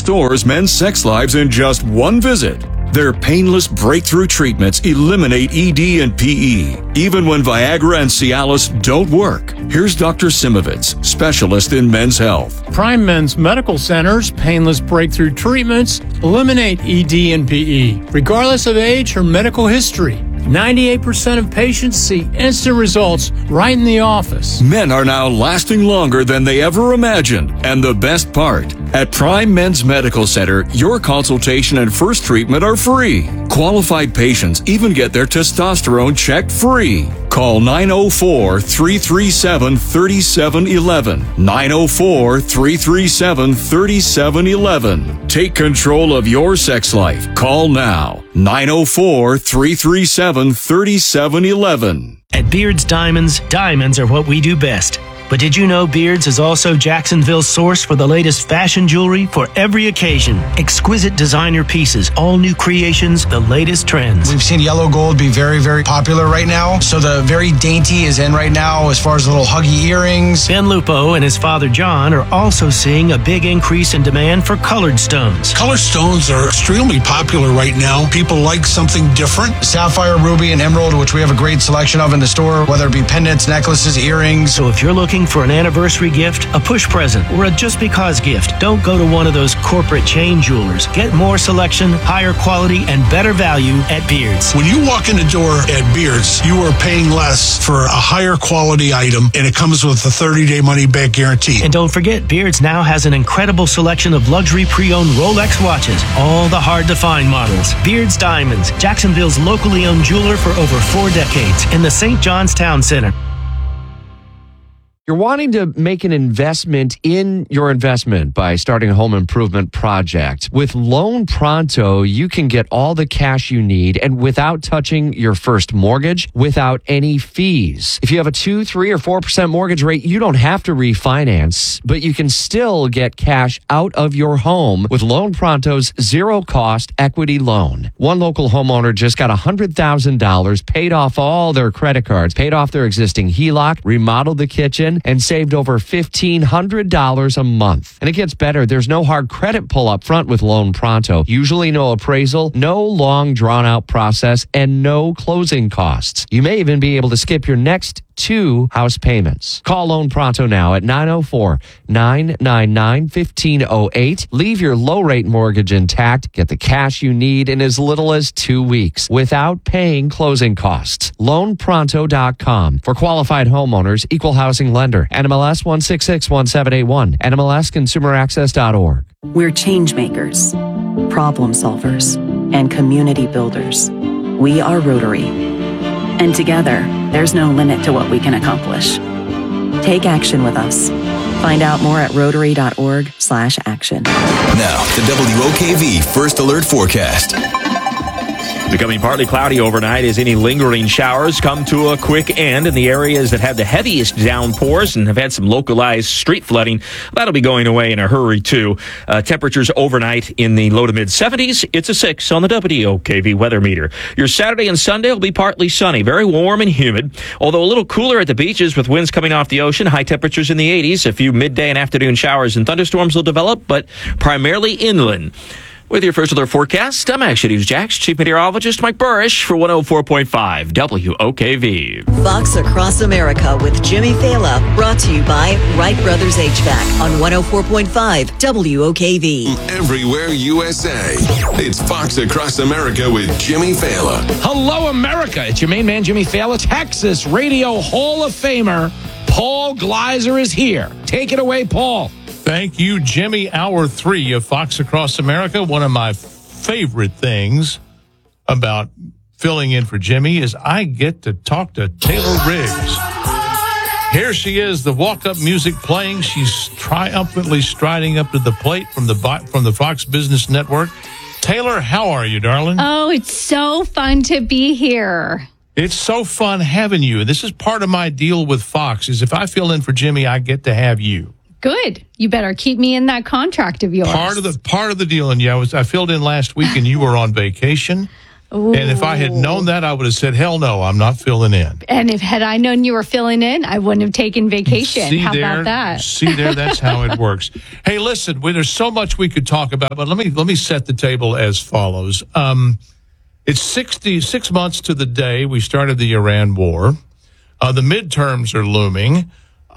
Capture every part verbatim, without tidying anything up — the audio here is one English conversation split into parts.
restores men's sex lives in just one visit. Their painless breakthrough treatments eliminate E D and P E, even when Viagra and Cialis don't work. Here's Doctor Simovitz, specialist in men's health. Prime Men's Medical Center's painless breakthrough treatments eliminate E D and P E, regardless of age or medical history. ninety-eight percent of patients see instant results right in the office. Men are now lasting longer than they ever imagined. And the best part, at Prime Men's Medical Center, your consultation and first treatment are free. Qualified patients even get their testosterone checked free. Call nine oh four, three three seven, three seven one one. nine oh four, three three seven, three seven one one. Take control of your sex life. Call now. nine oh four, three three seven, three seven one one. At Beards Diamonds, diamonds are what we do best. But did you know Beards is also Jacksonville's source for the latest fashion jewelry for every occasion? Exquisite designer pieces, all new creations, the latest trends. We've seen yellow gold be very, very popular right now. So the very dainty is in right now as far as little huggy earrings. Ben Lupo and his father John are also seeing a big increase in demand for colored stones. Colored stones are extremely popular right now. People like something different. Sapphire, ruby, and emerald, which we have a great selection of in the store, whether it be pendants, necklaces, earrings. So if you're looking for an anniversary gift, a push present, or a just because gift, don't go to one of those corporate chain jewelers. Get more selection, higher quality, and better value at Beards. When you walk in the door at Beards, you are paying less for a higher quality item, and it comes with a thirty-day money-back guarantee. And don't forget, Beards now has an incredible selection of luxury pre-owned Rolex watches, all the hard-to-find models. Beards Diamonds, Jacksonville's locally owned jeweler for over four decades, in the Saint John's Town Center. You're wanting to make an investment in your investment by starting a home improvement project. With Loan Pronto, you can get all the cash you need and without touching your first mortgage, without any fees. If you have a two, three, or four percent mortgage rate, you don't have to refinance, but you can still get cash out of your home with Loan Pronto's zero-cost equity loan. One local homeowner just got one hundred thousand dollars, paid off all their credit cards, paid off their existing H E L O C, remodeled the kitchen, and saved over fifteen hundred dollars a month. And it gets better. There's no hard credit pull up front with Loan Pronto. Usually no appraisal, no long drawn out process, and no closing costs. You may even be able to skip your next two house payments. Call Loan Pronto now at nine oh four, nine nine nine, one five oh eight. Leave your low rate mortgage intact. Get the cash you need in as little as two weeks without paying closing costs. loan pronto dot com. For qualified homeowners, equal housing lender. N M L S one six six one seven eight one. N M L S consumer access dot org. We're change makers, problem solvers, and community builders. We are Rotary. And together, there's no limit to what we can accomplish. Take action with us. Find out more at rotary dot org slash action. Now, the W O K V First Alert Forecast. Becoming partly cloudy overnight as any lingering showers come to a quick end in the areas that have the heaviest downpours and have had some localized street flooding. That'll be going away in a hurry, too. Uh, temperatures overnight in the low to mid seventies. It's a six on the W O K V weather meter. Your Saturday and Sunday will be partly sunny, very warm and humid, although a little cooler at the beaches with winds coming off the ocean. High temperatures in the eighties. A few midday and afternoon showers and thunderstorms will develop, but primarily inland. With your First Alert forecast, I'm Action News Jax Chief Meteorologist Mike Burrish for one oh four point five W O K V. Fox Across America with Jimmy Fela, brought to you by Wright Brothers H V A C on one oh four point five W O K V. Everywhere U S A. It's Fox Across America with Jimmy Fela. Hello, America. It's your main man, Jimmy Fela. Texas Radio Hall of Famer Paul Gleiser is here. Take it away, Paul. Thank you, Jimmy. Hour three of Fox Across America. One of my favorite things about filling in for Jimmy is I get to talk to Taylor Riggs. Here she is, the walk-up music playing. She's triumphantly striding up to the plate from the from the Fox Business Network. Taylor, how are you, darling? Oh, it's so fun to be here. It's so fun having you. This is part of my deal with Fox, is if I fill in for Jimmy, I get to have you. Good. You better keep me in that contract of yours. Part of the part of the deal, and yeah, I was I filled in last week, and you were on vacation. Ooh. And if I had known that, I would have said, hell no, I'm not filling in. And if had I known you were filling in, I wouldn't have taken vacation. See How there, about that? See there, that's how it works. Hey, listen, well, there's so much we could talk about, but let me let me set the table as follows. Um, it's sixty-six months to the day we started the Iran war. Uh, the midterms are looming.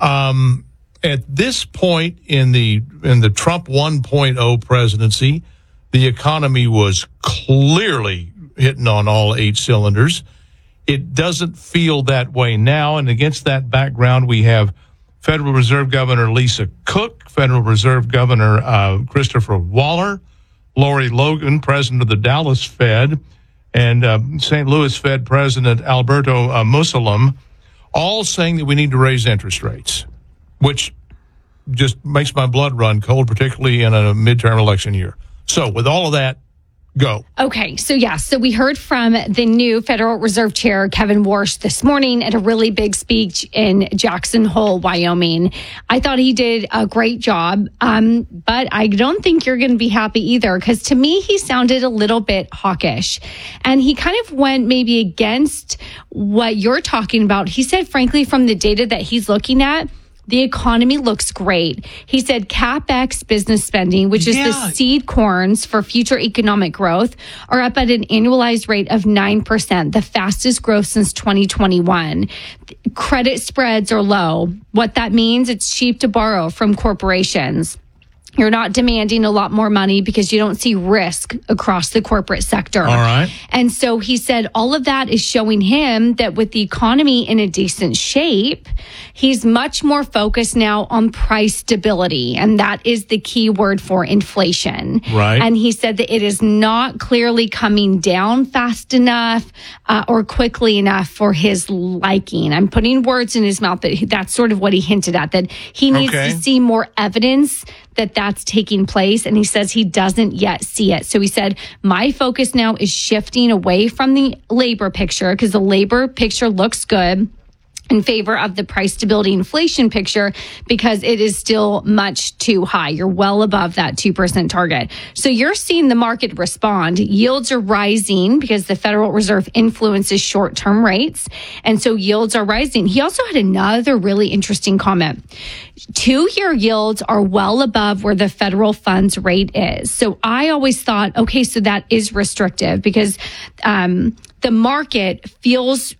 Um, at this point in the in the Trump one point oh presidency, the economy was clearly hitting on all eight cylinders. It doesn't feel that way now. And against that background, we have Federal Reserve Governor Lisa Cook, Federal Reserve Governor uh, Christopher Waller, Lori Logan, president of the Dallas Fed, and uh, Saint Louis Fed President Alberto uh, Musalem, all saying that we need to raise interest rates, which just makes my blood run cold, particularly in a midterm election year. So with all of that, go. Okay, so yeah, so we heard from the new Federal Reserve Chair, Kevin Warsh, this morning at a really big speech in Jackson Hole, Wyoming. I thought he did a great job, um, but I don't think you're going to be happy either, because to me, he sounded a little bit hawkish. And he kind of went maybe against what you're talking about. He said, frankly, from the data that he's looking at, the economy looks great. He said CapEx business spending, which is yeah. the seed corns for future economic growth, are up at an annualized rate of nine percent, the fastest growth since twenty twenty-one. Credit spreads are low. What that means, it's cheap to borrow from corporations. You're not demanding a lot more money because you don't see risk across the corporate sector. All right. And so he said all of that is showing him that with the economy in a decent shape, he's much more focused now on price stability. And that is the key word for inflation. Right. And he said that it is not clearly coming down fast enough uh, or quickly enough for his liking. I'm putting words in his mouth, but that's sort of what he hinted at, that he needs okay. to see more evidence that that's taking place. And he says he doesn't yet see it. So he said, my focus now is shifting away from the labor picture, because the labor picture looks good, in favor of the price stability inflation picture, because it is still much too high. You're well above that two percent target. So you're seeing the market respond. Yields are rising because the Federal Reserve influences short-term rates. And so yields are rising. He also had another really interesting comment. Two-year yields are well above where the federal funds rate is. So I always thought, okay, so that is restrictive, because um, the market feels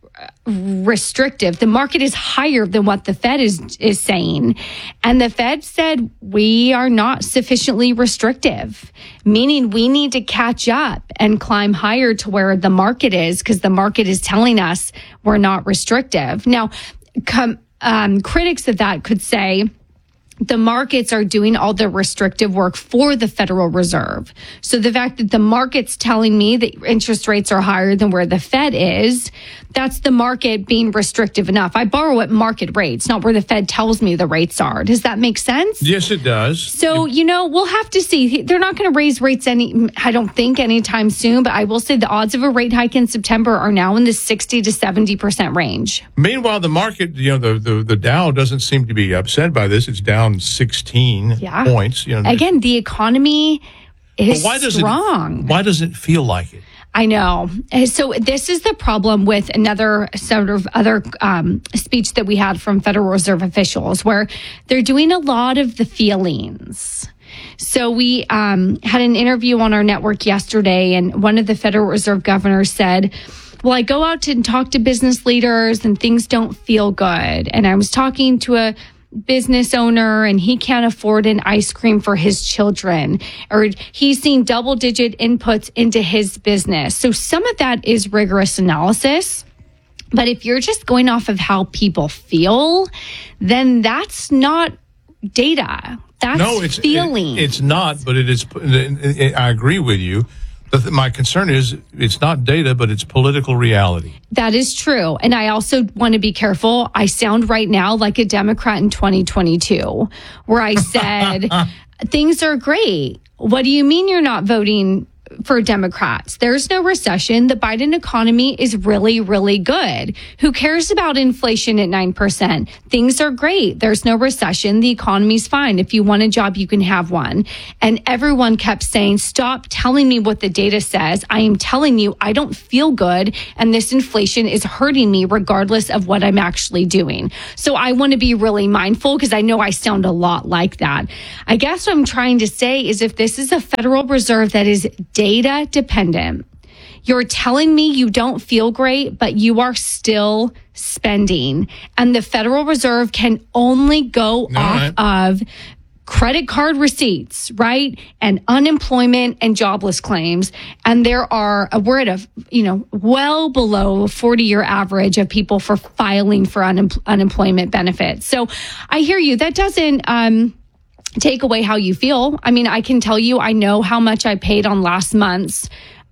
restrictive. The market is higher than what the Fed is is saying. And the Fed said we are not sufficiently restrictive, meaning we need to catch up and climb higher to where the market is, because the market is telling us we're not restrictive. Now, com, um, critics of that could say the markets are doing all the restrictive work for the Federal Reserve. So the fact that the market's telling me that interest rates are higher than where the Fed is, that's the market being restrictive enough. I borrow at market rates, not where the Fed tells me the rates are. Does that make sense? Yes, it does. So, you know, we'll have to see. They're not going to raise rates any, I don't think, anytime soon. But I will say the odds of a rate hike in September are now in the sixty to seventy percent range. Meanwhile, the market, you know, the, the, the Dow doesn't seem to be upset by this. It's down sixteen yeah. points. You know, Again, the economy is why does strong. It, why does it feel like it? I know. So this is the problem with another sort of other um, speech that we had from Federal Reserve officials, where they're doing a lot of the feelings. So we um, had an interview on our network yesterday, and one of the Federal Reserve governors said, well, I go out and talk to business leaders and things don't feel good. And I was talking to a business owner and he can't afford an ice cream for his children, or he's seen double digit inputs into his business. So some of that is rigorous analysis. But if you're just going off of how people feel, then that's not data. That's no, it's, feeling. It, it's not, but it is. I agree with you. My concern is it's not data, but it's political reality. That is true. And I also want to be careful. I sound right now like a Democrat in twenty twenty-two, where I said, things are great. What do you mean you're not voting for Democrats. There's no recession. The Biden economy is really, really good. Who cares about inflation at nine percent? Things are great. There's no recession. The economy's fine. If you want a job, you can have one. And everyone kept saying, stop telling me what the data says. I am telling you, I don't feel good. And this inflation is hurting me regardless of what I'm actually doing. So I want to be really mindful because I know I sound a lot like that. I guess what I'm trying to say is if this is a Federal Reserve that is data dependent, you're telling me you don't feel great, but you are still spending. And the Federal Reserve can only go All off right. of credit card receipts, right? And unemployment and jobless claims. And there are, we're at a, you know, well below forty year average of people for filing for un- unemployment benefits. So I hear you. That doesn't, um, take away how you feel. I mean, I can tell you, I know how much I paid on last month's,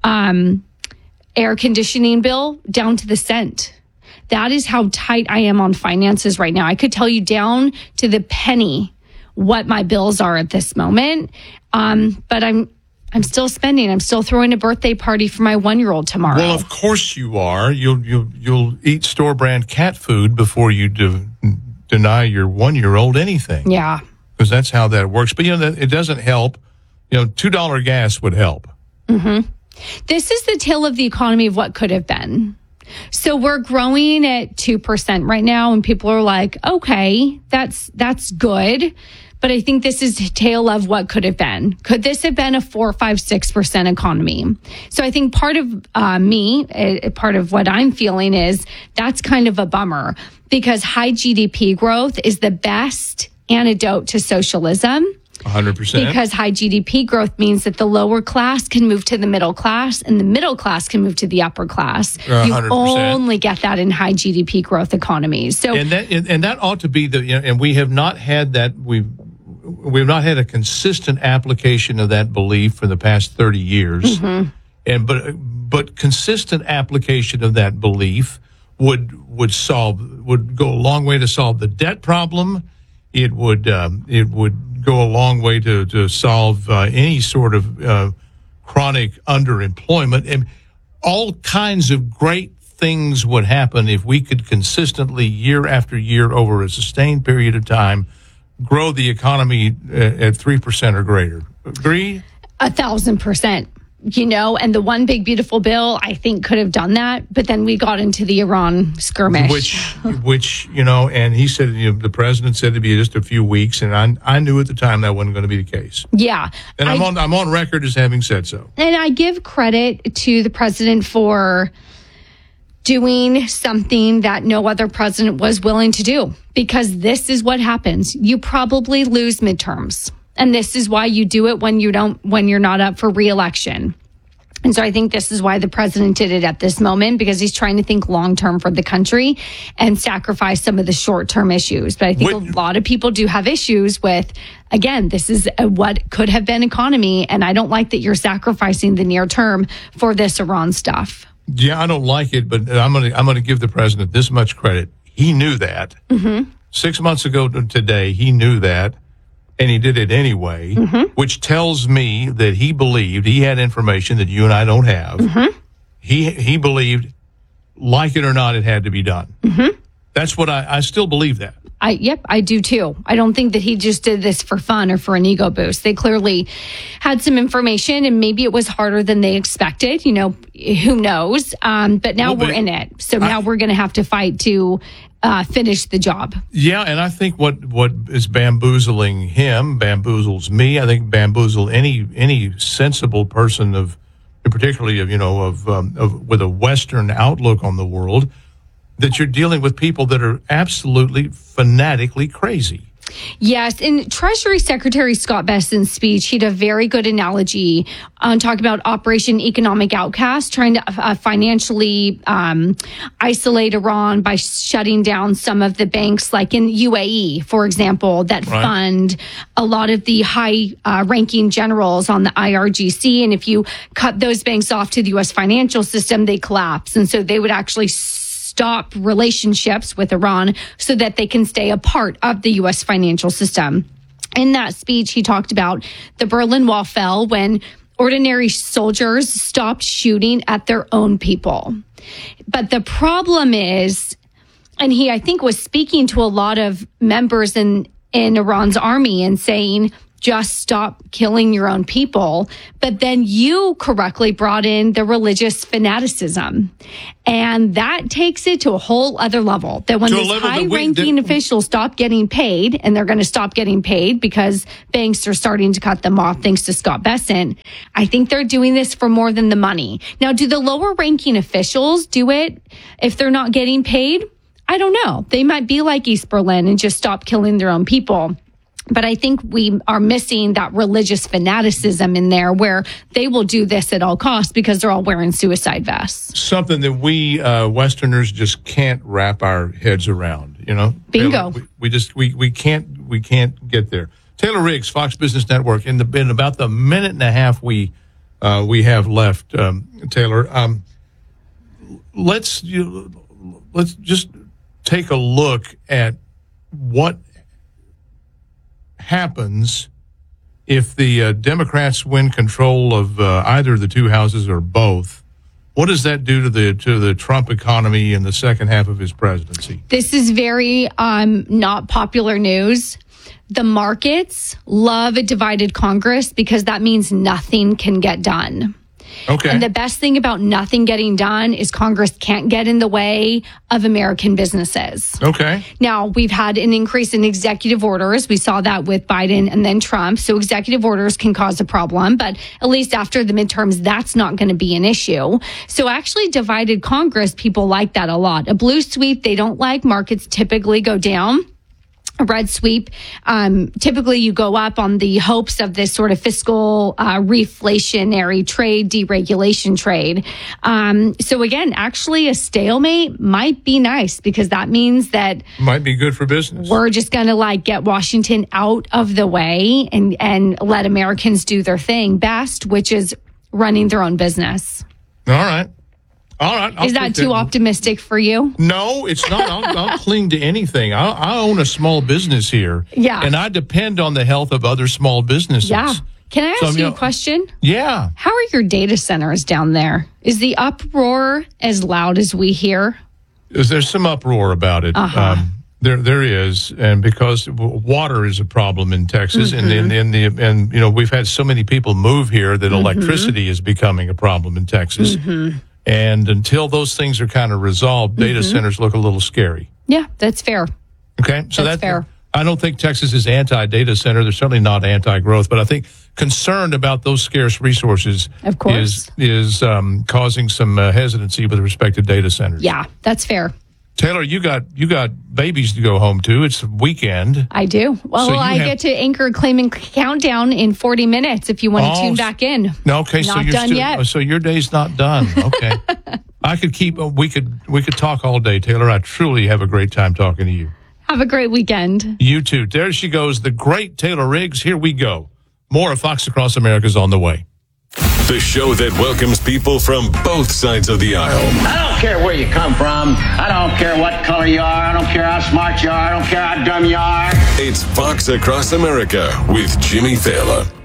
um, air conditioning bill down to the cent. That is how tight I am on finances right now. I could tell you down to the penny what my bills are at this moment. Um, but I'm, I'm still spending. I'm still throwing a birthday party for my one-year-old tomorrow. Well, of course you are. You'll you'll you'll eat store brand cat food before you de- deny your one-year-old anything. Yeah, because that's how that works. But you know, that, it doesn't help. You know, two dollar gas would help. Mm-hmm. This is the tale of the economy of what could have been. So we're growing at two percent right now, and people are like, okay, that's that's good. But I think this is a tale of what could have been. Could this have been a four, five, six percent economy? So I think part of uh, me, uh, part of what I'm feeling is that's kind of a bummer because high G D P growth is the best antidote to socialism. one hundred percent. Because high G D P growth means that the lower class can move to the middle class and the middle class can move to the upper class. one You hundred percent. only get that in high G D P growth economies. So and that and, and that ought to be the you know, and we have not had that we've we've not had a consistent application of that belief for the past thirty years. Mm-hmm. And but but consistent application of that belief would would solve would go a long way to solve the debt problem. It would um, it would go a long way to to solve uh, any sort of uh, chronic underemployment, and all kinds of great things would happen if we could consistently, year after year, over a sustained period of time, grow the economy at three percent or greater. Agree? A thousand percent. You know, and the one big beautiful bill, I think, could have done that. But then we got into the Iran skirmish. Which, which you know, and he said, you know, the president said it'd be just a few weeks. And I, I knew at the time that wasn't going to be the case. Yeah. And I'm I, on, I'm on record as having said so. And I give credit to the president for doing something that no other president was willing to do, because this is what happens. You probably lose midterms. And this is why you do it when you don't, when you're not up for reelection. And so I think this is why the president did it at this moment, because he's trying to think long term for the country and sacrifice some of the short term issues. But I think what, a lot of people do have issues with, again, this is a, what could have been economy. And I don't like that you're sacrificing the near term for this Iran stuff. Yeah, I don't like it, but I'm going to I'm going to give the president this much credit. He knew that. Mm-hmm. Six months ago to today, he knew that. And he did it anyway, mm-hmm. which tells me that he believed he had information that you and I don't have. Mm-hmm. He he believed, like it or not, it had to be done. Mm-hmm. That's what I, I still believe that. I, yep, I do too. I don't think that he just did this for fun or for an ego boost. They clearly had some information, and maybe it was harder than they expected. You know, who knows? Um, but now well, we're in it. So now I, we're going to have to fight to uh, finish the job. Yeah, and I think what, what is bamboozling him bamboozles me. I think bamboozle any any sensible person of, particularly of you know of, um, of with a Western outlook on the world, that you're dealing with people that are absolutely fanatically crazy. Yes. In Treasury Secretary Scott Bessent's speech, he had a very good analogy on talking about Operation Economic Outcast, trying to uh, financially um, isolate Iran by shutting down some of the banks, like in U A E, for example, that right. fund a lot of the high uh, ranking generals on the I R G C. And if you cut those banks off to the U S financial system, they collapse. And so they would actually stop relationships with Iran so that they can stay a part of the U S financial system. In that speech, he talked about the Berlin Wall fell when ordinary soldiers stopped shooting at their own people. But the problem is, and he, I think, was speaking to a lot of members in, in Iran's army and saying, just stop killing your own people. But then you correctly brought in the religious fanaticism. And that takes it to a whole other level. That when To a these level that we- high-ranking that- officials stop getting paid, and they're going to stop getting paid because banks are starting to cut them off thanks to Scott Bessent, I think they're doing this for more than the money. Now, do the lower-ranking officials do it if they're not getting paid? I don't know. They might be like East Berlin and just stop killing their own people. But I think we are missing that religious fanaticism in there where they will do this at all costs because they're all wearing suicide vests. Something that we uh, Westerners just can't wrap our heads around, you know? Bingo. We, we just, we, we can't, we can't get there. Taylor Riggs, Fox Business Network, in, the, in about the minute and a half we, uh, we have left, um, Taylor, um, let's, you, let's just take a look at what happens if the uh, Democrats win control of uh, either of the two houses or both. What does that do to the to the Trump economy in the second half of his presidency? This is very um, not popular news. The markets love a divided Congress because that means nothing can get done. Okay. And the best thing about nothing getting done is Congress can't get in the way of American businesses. Okay. Now, we've had an increase in executive orders. We saw that with Biden and then Trump. So executive orders can cause a problem, but at least after the midterms, that's not going to be an issue. So actually divided Congress, people like that a lot. A blue sweep, they don't like. Markets typically go down. A red sweep, um, typically you go up on the hopes of this sort of fiscal uh, reflationary trade, deregulation trade. Um, so again, actually a stalemate might be nice because that means that Might be good for business. we're just going to like get Washington out of the way and, and let Americans do their thing best, which is running their own business. All right. All right. I'll Is that take too optimistic for you? No, it's not. I'll, I'll cling to anything. I, I own a small business here. Yeah. And I depend on the health of other small businesses. Yeah. Can I So, ask you you know- a question? Yeah. How are your data centers down there? Is the uproar as loud as we hear? Is there some uproar about it? Uh-huh. Um, there, there is, and because w- water is a problem in Texas, and in, in the and you know we've had so many people move here that Mhm. electricity is becoming a problem in Texas. Mhm. And until those things are kind of resolved, data Mhm. centers look a little scary. Yeah, that's fair. Okay, so That's fair. I don't think Texas is anti-data center. They're certainly not anti-growth, but I think concerned about those scarce resources Of course. is is um, causing some uh, hesitancy with respect to data centers. Yeah, that's fair. Taylor, you got you got babies to go home to. It's weekend. I do. Well, So you I have- get to anchor claiming countdown in forty minutes if you want to Oh, tune back in. No, okay, so Not you're done still, yet. so your day's not done. Okay, I could keep. uh, We could we could talk all day, Taylor. I truly have a great time talking to you. Have a great weekend. You too. There she goes, the great Taylor Riggs. Here we go. More of Fox Across America is on the way. The show that welcomes people from both sides of the aisle. I don't care where you come from. I don't care what color you are. I don't care how smart you are. I don't care how dumb you are. It's Fox Across America with Jimmy Fallon.